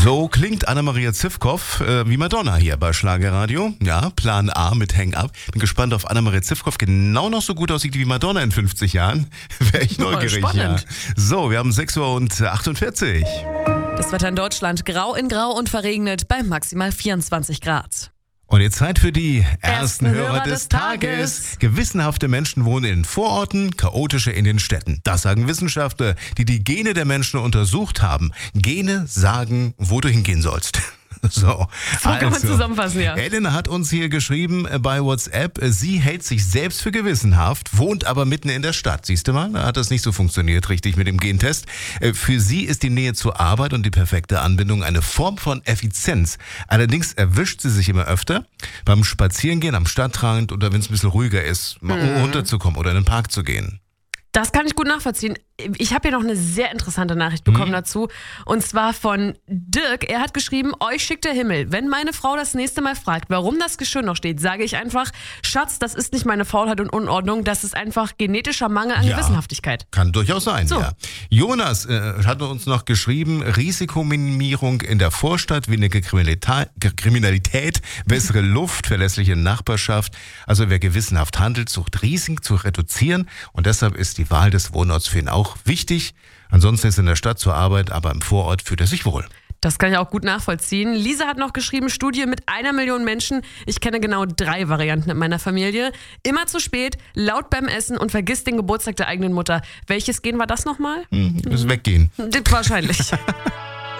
So klingt Anna-Maria Zivkow wie Madonna hier bei Schlagerradio. Ja, Plan A mit Hang Up. Bin gespannt, ob Anna-Maria Zivkow genau noch so gut aussieht wie Madonna in 50 Jahren. Wäre ich neugierig. Ja. So, wir haben 6:48 Uhr. Das Wetter in Deutschland grau in grau und verregnet bei maximal 24 Grad. Und jetzt Zeit für die ersten Hörer des Tages. Gewissenhafte Menschen wohnen in den Vororten, chaotische in den Städten. Das sagen Wissenschaftler, die die Gene der Menschen untersucht haben. Gene sagen, wo du hingehen sollst. So kann man zusammenfassen, ja. Elena hat uns hier geschrieben bei WhatsApp, sie hält sich selbst für gewissenhaft, wohnt aber mitten in der Stadt. Siehst du mal, da hat das nicht so funktioniert richtig mit dem Gentest. Für sie ist die Nähe zur Arbeit und die perfekte Anbindung eine Form von Effizienz. Allerdings erwischt sie sich immer öfter beim Spazierengehen am Stadtrand oder wenn es ein bisschen ruhiger ist, mal runterzukommen oder in den Park zu gehen. Das kann ich gut nachvollziehen. Ich habe hier noch eine sehr interessante Nachricht bekommen dazu. Und zwar von Dirk. Er hat geschrieben, euch schickt der Himmel. Wenn meine Frau das nächste Mal fragt, warum das Geschirr noch steht, sage ich einfach, Schatz, das ist nicht meine Faulheit und Unordnung, das ist einfach genetischer Mangel an Gewissenhaftigkeit. Kann durchaus sein, so. Ja. Jonas hat uns noch geschrieben, Risikominimierung in der Vorstadt, weniger Kriminalität, bessere Luft, verlässliche Nachbarschaft. Also wer gewissenhaft handelt, sucht Risiken zu reduzieren und deshalb ist die Wahl des Wohnorts für ihn auch wichtig. Ansonsten ist in der Stadt zur Arbeit, aber im Vorort fühlt er sich wohl. Das kann ich auch gut nachvollziehen. Lisa hat noch geschrieben, Studie mit 1 Million Menschen. Ich kenne genau 3 Varianten in meiner Familie. Immer zu spät, laut beim Essen und vergiss den Geburtstag der eigenen Mutter. Welches Gen war das nochmal? Das Weggehen. Wahrscheinlich.